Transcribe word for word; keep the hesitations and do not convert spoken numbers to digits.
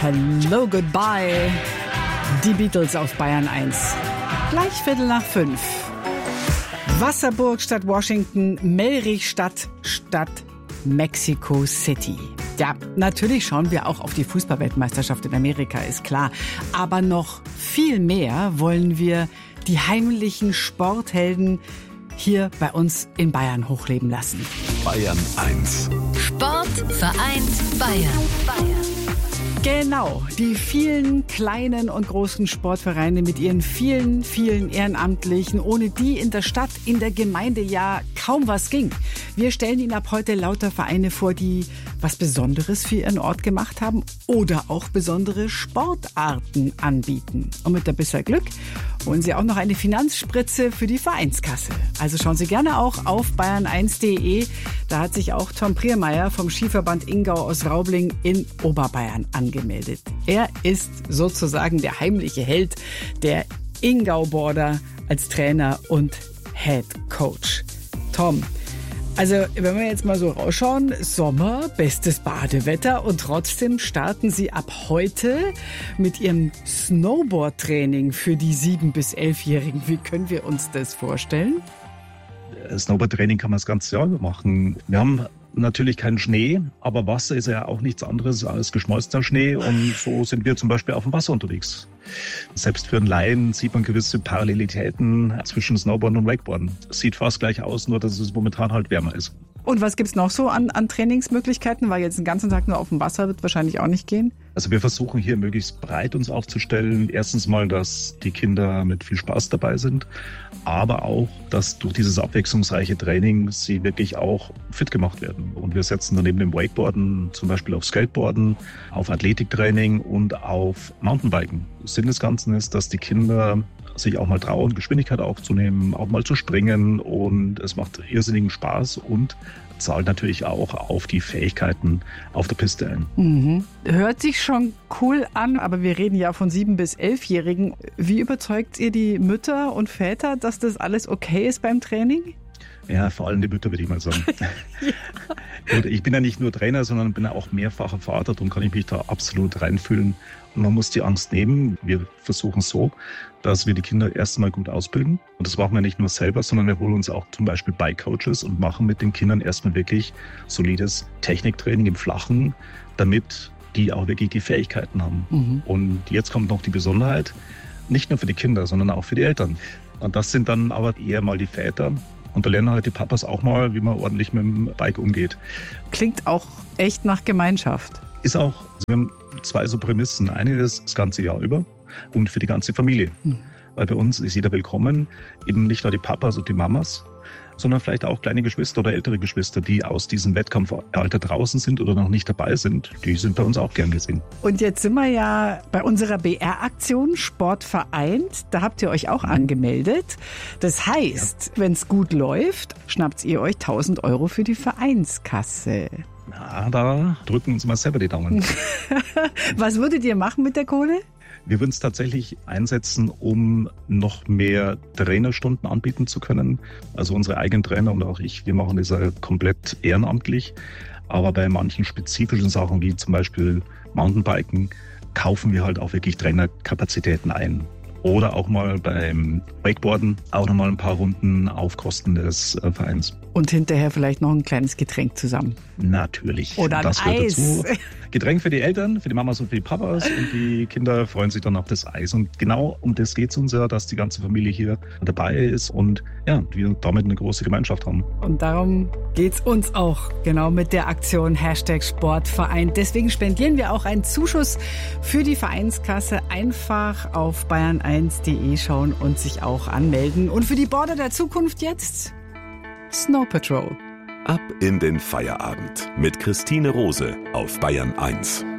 Hello, Goodbye. Die Beatles auf Bayern eins. Gleich Viertel nach fünf. Wasserburg statt Washington, Melrichstadt statt Mexico City. Ja, natürlich schauen wir auch auf die Fußballweltmeisterschaft in Amerika, ist klar. Aber noch viel mehr wollen wir die heimlichen Sporthelden hier bei uns in Bayern hochleben lassen. Bayern eins. Sport vereint Bayern. Bayern. Genau, die vielen kleinen und großen Sportvereine mit ihren vielen, vielen Ehrenamtlichen, ohne die in der Stadt, in der Gemeinde ja kaum was ging. Wir stellen Ihnen ab heute lauter Vereine vor, die was Besonderes für ihren Ort gemacht haben oder auch besondere Sportarten anbieten. Und mit der Bisser Glück holen Sie auch noch eine Finanzspritze für die Vereinskasse. Also schauen Sie gerne auch auf bayern eins punkt de. Da hat sich auch Tom Priermeier vom Skiverband Ingau aus Raubling in Oberbayern angemeldet. Er ist sozusagen der heimliche Held der Ingau-Border als Trainer und Head Coach. Tom, also wenn wir jetzt mal so rausschauen, Sommer, bestes Badewetter und trotzdem starten Sie ab heute mit Ihrem Snowboard-Training für die sieben- bis elfjährigen. Wie können wir uns das vorstellen? Snowboard-Training kann man das ganze Jahr machen. Wir haben natürlich keinen Schnee, aber Wasser ist ja auch nichts anderes als geschmolzener Schnee und so sind wir zum Beispiel auf dem Wasser unterwegs. Selbst für einen Laien sieht man gewisse Parallelitäten zwischen Snowboarden und Wakeboarden. Sieht fast gleich aus, nur dass es momentan halt wärmer ist. Und was gibt's noch so an, an Trainingsmöglichkeiten? Weil jetzt den ganzen Tag nur auf dem Wasser wird wahrscheinlich auch nicht gehen. Also wir versuchen hier möglichst breit uns aufzustellen. Erstens mal, dass die Kinder mit viel Spaß dabei sind, aber auch, dass durch dieses abwechslungsreiche Training sie wirklich auch fit gemacht werden. Und wir setzen dann neben dem Wakeboarden zum Beispiel auf Skateboarden, auf Athletiktraining und auf Mountainbiken. Sinn des Ganzen ist, dass die Kinder sich auch mal trauen, Geschwindigkeit aufzunehmen, auch mal zu springen und es macht irrsinnigen Spaß und zahlt natürlich auch auf die Fähigkeiten auf der Piste ein. Mhm. Hört sich schon cool an, aber wir reden ja von sieben- bis elfjährigen. Wie überzeugt ihr die Mütter und Väter, dass das alles okay ist beim Training? Ja, vor allem die Mütter, würde ich mal sagen. Ja. Gut, ich bin ja nicht nur Trainer, sondern bin ja auch mehrfacher Vater, darum kann ich mich da absolut reinfühlen. Und man muss die Angst nehmen. Wir versuchen so, dass wir die Kinder erst einmal gut ausbilden. Und das machen wir nicht nur selber, sondern wir holen uns auch zum Beispiel Bike-Coaches und machen mit den Kindern erstmal wirklich solides Techniktraining im Flachen, damit die auch wirklich die Fähigkeiten haben. Mhm. Und jetzt kommt noch die Besonderheit, nicht nur für die Kinder, sondern auch für die Eltern. Und das sind dann aber eher mal die Väter. Und da lernen halt die Papas auch mal, wie man ordentlich mit dem Bike umgeht. Klingt auch echt nach Gemeinschaft. Ist auch, also wir haben zwei so Prämissen. Eine ist das ganze Jahr über und für die ganze Familie. Hm. Weil bei uns ist jeder willkommen, eben nicht nur die Papas und die Mamas, sondern vielleicht auch kleine Geschwister oder ältere Geschwister, die aus diesem Wettkampfalter draußen sind oder noch nicht dabei sind. Die sind bei uns auch gern gesehen. Und jetzt sind wir ja bei unserer B R-Aktion Sport vereint. Da habt ihr euch auch angemeldet. Das heißt, ja, wenn es gut läuft, schnappt ihr euch tausend Euro für die Vereinskasse. Na, da drücken uns mal selber die Daumen. Was würdet ihr machen mit der Kohle? Wir würden es tatsächlich einsetzen, um noch mehr Trainerstunden anbieten zu können. Also unsere eigenen Trainer und auch ich, wir machen das ja komplett ehrenamtlich. Aber bei manchen spezifischen Sachen, wie zum Beispiel Mountainbiken, kaufen wir halt auch wirklich Trainerkapazitäten ein. Oder auch mal beim Wakeboarden auch noch mal ein paar Runden auf Kosten des äh, Vereins. Und hinterher vielleicht noch ein kleines Getränk zusammen. Natürlich. Oder ein das gehört Eis. Dazu. Getränk für die Eltern, für die Mamas und für die Papas. Und die Kinder freuen sich dann auf das Eis. Und genau um das geht es uns ja, dass die ganze Familie hier dabei ist und ja, wir damit eine große Gemeinschaft haben. Und darum geht's uns auch, genau mit der Aktion Hashtag Sportverein. Deswegen spendieren wir auch einen Zuschuss für die Vereinskasse. Einfach auf bayern eins punkt de schauen und sich auch anmelden. Und für die Border der Zukunft jetzt Snow Patrol. Ab in den Feierabend mit Christine Rose auf Bayern eins.